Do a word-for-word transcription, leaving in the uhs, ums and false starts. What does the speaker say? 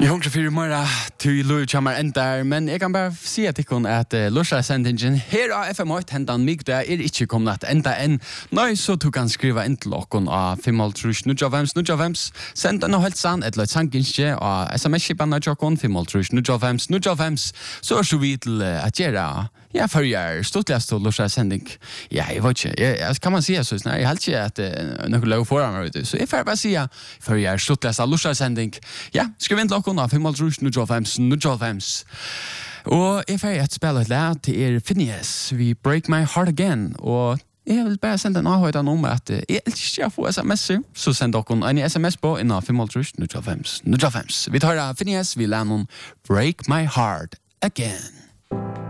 Jeg husker for morgen til Louis kommer enda, men jeg kan bare si at ikke at uh, Lorsa-sendingen her av F M åtte hentan mig, det er ikke kommet enda enn. Nå så tog han skriva inn til åkken av fem trus nujavams nujavams, send den og helt sann et løyt sanginskje av sms-kipan av tjokken fem trus nujavams nujavams, så er så vi til uh, at gjøre ja, for jeg er stortligast til Lorsa-sending. Ja, jeg vet ikke, jeg, jeg, kan man si så, jeg har ikke at uh, noe lov foran meg, så jeg får bare si for jeg er stortligast av Lorsa-sending. Ja, skriv inn til åkken av fem trus nujavams nujavams. Og jeg får et spil et lær til er Phineas, vi Break My Heart Again, og jeg vil bare sende en avhøyden om at jeg elsker å få sms'er, så send dere en sms på innan fem trus nujavams nujavams. Vi tar Phineas, vi lærer noen Break My Heart Again.